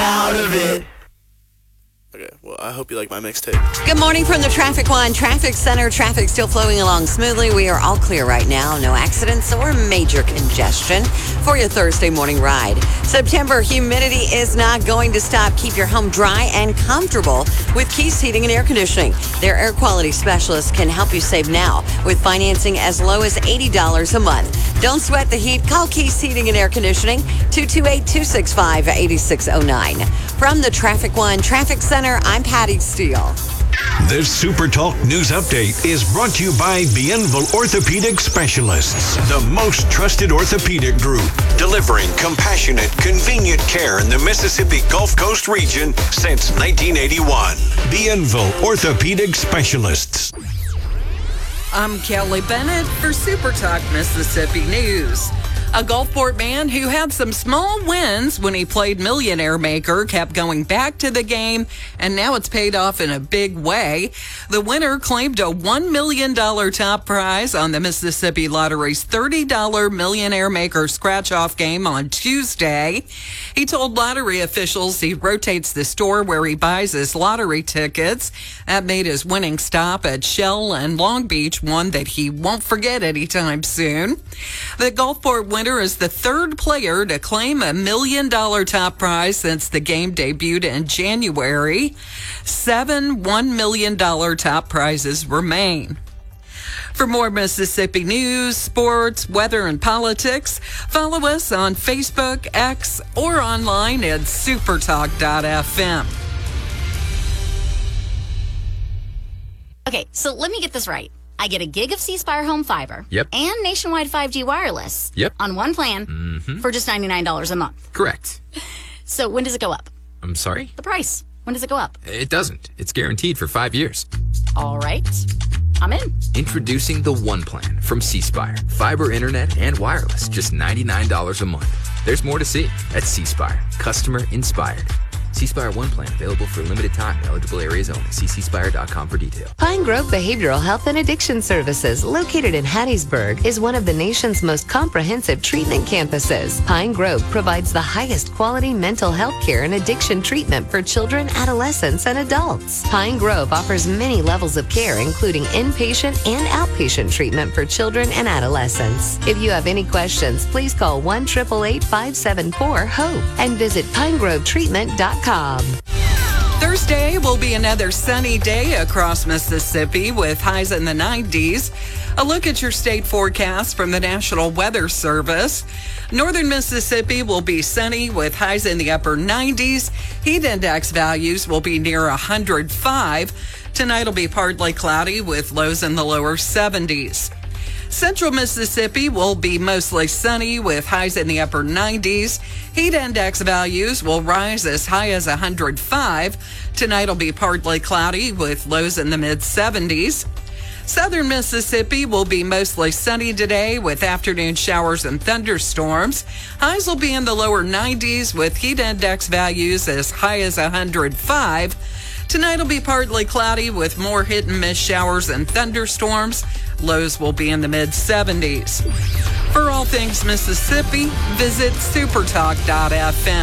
out of it. Okay, well, I hope you like my mixtape. Good morning from the Traffic One Traffic Center. Traffic still flowing along smoothly. We are all clear right now. No accidents or major congestion for your Thursday morning ride. September humidity is not going to stop. Keep your home dry and comfortable with Keys Heating and Air Conditioning. Their air quality specialists can help you save now with financing as low as $80 a month. Don't sweat the heat. Call Keys Heating and Air Conditioning, 228-265-8609. From the Traffic One Traffic Center, I'm Patty Steele. This Super Talk News Update is brought to you by Bienville Orthopedic Specialists, the most trusted orthopedic group, delivering compassionate, convenient care in the Mississippi Gulf Coast region since 1981. Bienville Orthopedic Specialists. I'm Kelly Bennett for Super Talk Mississippi News. A Gulfport man who had some small wins when he played Millionaire Maker kept going back to the game, and now it's paid off in a big way. The winner claimed a $1 million top prize on the Mississippi Lottery's $30 Millionaire Maker scratch-off game on Tuesday. He told lottery officials he rotates the store where he buys his lottery tickets. That made his winning stop at Shell and Long Beach one that he won't forget anytime soon. The Gulfport winner is the third player to claim a $1 million top prize since the game debuted in January. 7 $1 million top prizes remain. For more Mississippi news, sports, weather, and politics, follow us on Facebook, X, or online at supertalk.fm. Okay, so let me get this right. I get a gig of C Spire Home Fiber. Yep. And nationwide 5G wireless. Yep. On one plan for just $99 a month. Correct. So when does it go up? I'm sorry? The price. When does it go up? It doesn't. It's guaranteed for 5 years. All right. I'm in. Introducing the One Plan from C Spire. Fiber, internet, and wireless. Just $99 a month. There's more to see at C Spire. Customer inspired. C Spire One Plan available for a limited time in eligible areas only. See cspire.com for details. Pine Grove Behavioral Health and Addiction Services, located in Hattiesburg, is one of the nation's most comprehensive treatment campuses. Pine Grove provides the highest quality mental health care and addiction treatment for children, adolescents, and adults. Pine Grove offers many levels of care, including inpatient and outpatient treatment for children and adolescents. If you have any questions, please call 1-888-574-HOPE and visit pinegrovetreatment.com. Thursday will be another sunny day across Mississippi with highs in the 90s. A look at your state forecast from the National Weather Service. Northern Mississippi will be sunny with highs in the upper 90s. Heat index values will be near 105. Tonight will be partly cloudy with lows in the lower 70s. Central Mississippi will be mostly sunny with highs in the upper 90s. Heat index values will rise as high as 105. Tonight will be partly cloudy with lows in the mid-70s. Southern Mississippi will be mostly sunny today with afternoon showers and thunderstorms. Highs will be in the lower 90s with heat index values as high as 105. Tonight will be partly cloudy with more hit and miss showers and thunderstorms. Lows will be in the mid-70s. For all things Mississippi, visit supertalk.fm.